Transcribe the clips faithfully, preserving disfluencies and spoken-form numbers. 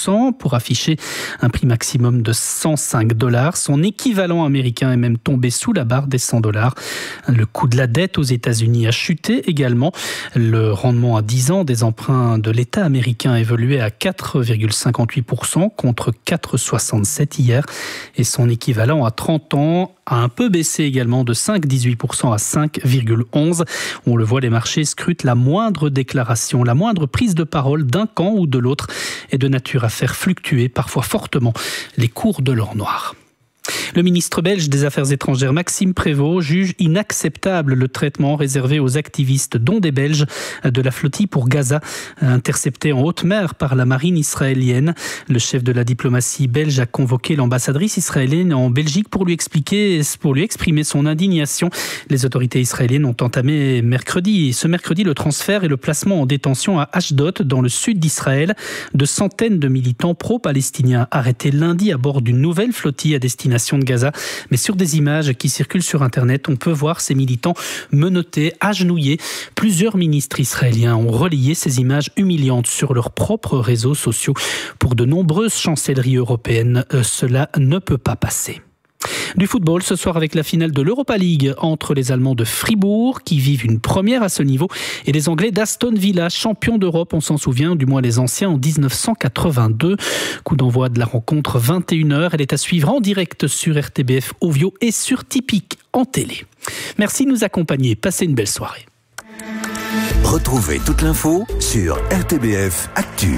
cent pour afficher un prix maximum de cent cinq dollars. Son équivalent américain est même tombé sous la barre des cent dollars. Le coût de la dette aux États-Unis a chuté également. Le rendement à dix ans des emprunts de l'État américain évoluait à quatre virgule cinquante-huit pour cent contre quatre virgule soixante-sept hier. Et son équivalent à trente ans a un peu baissé également de cinq virgule dix-huit pour cent à cinq virgule onze. On le voit, les marchés scrutent la moindre déclaration, la moindre prise de parole d'un camp ou de l'autre est de nature à faire fluctuer parfois fortement les cours de l'or noir. Le ministre belge des Affaires étrangères Maxime Prévost juge inacceptable le traitement réservé aux activistes, dont des Belges, de la flottille pour Gaza, interceptés en haute mer par la marine israélienne. Le chef de la diplomatie belge a convoqué l'ambassadrice israélienne en Belgique pour lui expliquer, pour lui exprimer son indignation. Les autorités israéliennes ont entamé mercredi, ce mercredi, le transfert et le placement en détention à Ashdod, dans le sud d'Israël, de centaines de militants pro-palestiniens arrêtés lundi à bord d'une nouvelle flottille à destination de Gaza. Mais sur des images qui circulent sur Internet, on peut voir ces militants menottés, agenouillés. Plusieurs ministres israéliens ont relayé ces images humiliantes sur leurs propres réseaux sociaux. Pour de nombreuses chancelleries européennes, euh, cela ne peut pas passer. Du football ce soir avec la finale de l'Europa League entre les Allemands de Fribourg qui vivent une première à ce niveau et les Anglais d'Aston Villa, champions d'Europe, on s'en souvient, du moins les anciens, en dix-neuf cent quatre-vingt-deux. Coup d'envoi de la rencontre vingt et une heures. Elle est à suivre en direct sur R T B F Ovio et sur Tipeee en télé. Merci de nous accompagner. Passez une belle soirée. Retrouvez toute l'info sur R T B F Actu.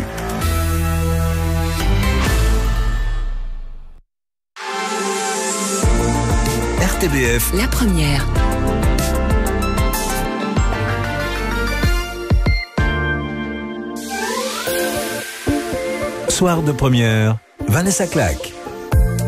R T B F, la première. Soir de première, Vanessa Claque.